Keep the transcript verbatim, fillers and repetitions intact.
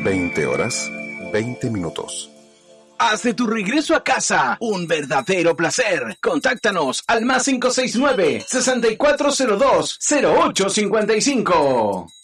veinte horas, veinte minutos. Haz de tu regreso a casa un verdadero placer. Contáctanos al más cinco seis nueve, seis cuatro cero dos, cero ocho cinco cinco.